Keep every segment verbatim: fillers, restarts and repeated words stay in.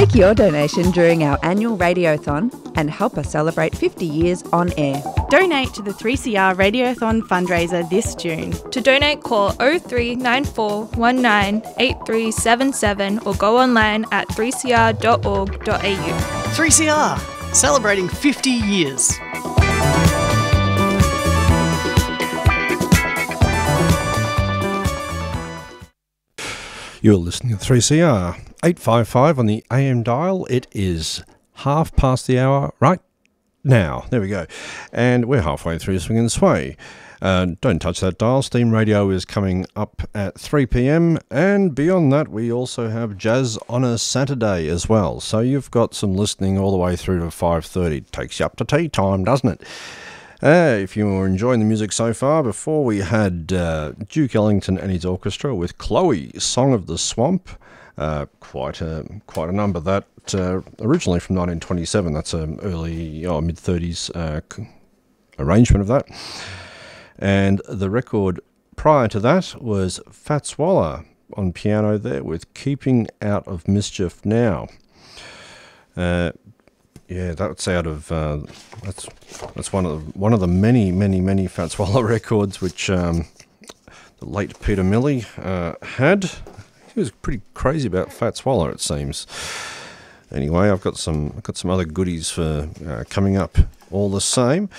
Make your donation during our annual Radiothon and help us celebrate fifty years on air. Donate to the three C R Radiothon fundraiser this June. To donate, call oh three nine four one nine eight three seven seven or go online at three c r dot org dot a u. three C R, celebrating fifty years. You're listening to three C R, eight five five on the A M dial. It is half past the hour right now. There we go. And we're halfway through Swing and Sway. Uh, don't touch that dial. Steam Radio is coming up at three p m. And beyond that, we also have Jazz on a Saturday as well. So you've got some listening all the way through to five thirty. Takes you up to tea time, doesn't it? Uh, if you were enjoying the music so far, before we had uh, Duke Ellington and his orchestra with Chloe, Song of the Swamp. Uh, quite a quite a number that uh, originally from nineteen twenty-seven. That's an early oh, mid thirties uh, arrangement of that. And the record prior to that was Fats Waller on piano there with Keeping Out of Mischief Now. Uh, yeah, that's out of uh, that's that's one of the, one of the many many many Fats Waller records which um, the late Peter Milley uh, had. He was pretty crazy about Fats Waller, it seems. Anyway, I've got some I've got some other goodies for uh, coming up all the same.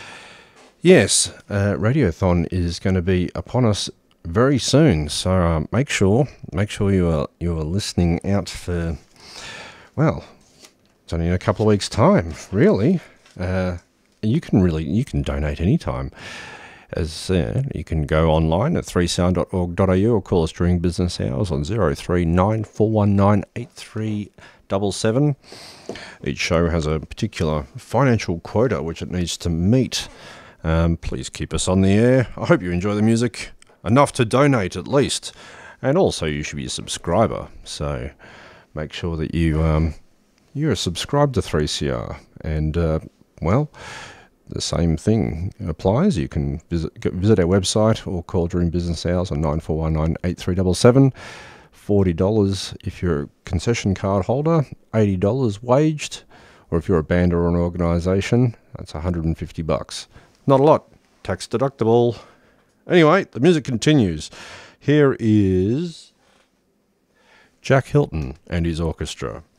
Yes, uh, Radiothon is going to be upon us very soon, so uh, make sure make sure you are you are listening out for, well, it's only in a couple of weeks' time, really. Uh, you can really you can donate anytime. As uh, you can go online at three sound dot org dot a u or call us during business hours on zero three nine four one nine eight three seven seven. Each show has a particular financial quota which it needs to meet. Um, please keep us on the air. I hope you enjoy the music enough to donate at least, and also you should be a subscriber. So make sure that you um, you're subscribed to three C R, and uh, well. The same thing applies. You can visit, visit our website or call during business hours on nine four one nine eight three seven seven. forty dollars if you're a concession card holder, eighty dollars waged, or if you're a band or an organisation, that's one hundred fifty bucks. Not a lot. Tax deductible. Anyway, the music continues. Here is Jack Hilton and his orchestra.